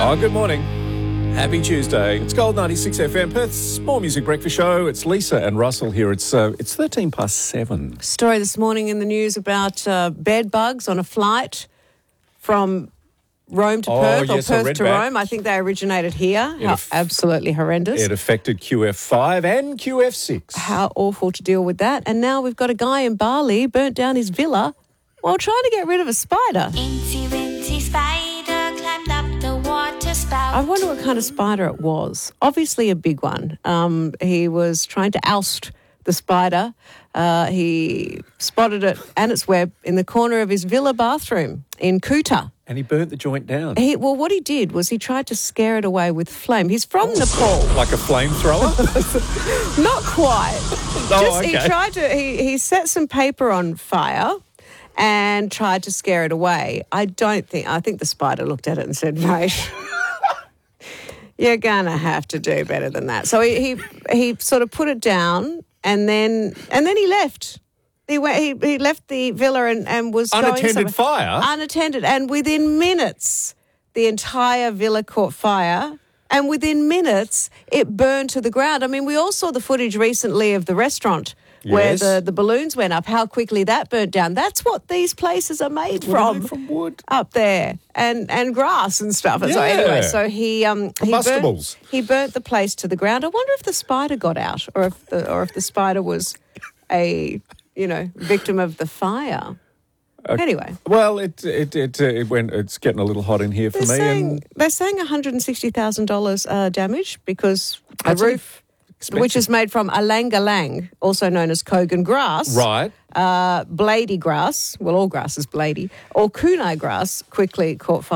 Oh, good morning. Happy Tuesday. It's Gold 96 FM, Perth's More Music Breakfast Show. It's Lisa and Russell here. It's 13 past 7. Story this morning in the news about bed bugs on a flight from Rome to Perth, yes, or I Perth read to back. Rome. I think they originated here. Absolutely horrendous. It affected QF5 and QF6. How awful to deal with that. And now we've got a guy in Bali burnt down his villa while trying to get rid of a spider. Incy wincy spider climbed up the water spout. I wonder what kind of spider it was. Obviously a big one. He was trying to oust the spider. He spotted it and its web in the corner of his villa bathroom in Kuta. And he burnt the joint down. What he did was he tried to scare it away with flame. He's from Nepal. Like a flamethrower? Not quite. Okay. He tried to. He set some paper on fire and tried to scare it away. I think the spider looked at it and said, "Mate, you're gonna have to do better than that." So he sort of put it down and then he left. He left the villa and was Unattended fire? Unattended, and within minutes, the entire villa caught fire. And within minutes, it burned to the ground. I mean, we all saw the footage recently of the restaurant where the balloons went up, how quickly that burnt down. That's what these places are made from. From wood. Up there. And grass and stuff. Yeah. So anyway, so he burnt the place to the ground. I wonder if the spider got out or if the spider was a, victim of the fire. Anyway. Well, it went. It's getting a little hot in here for me. They're saying $160,000 damage because That's the roof, expensive. which is made from alangalang, also known as Kogan grass, Right. Blady grass, well, all grass is blady, or kunai grass, quickly caught fire.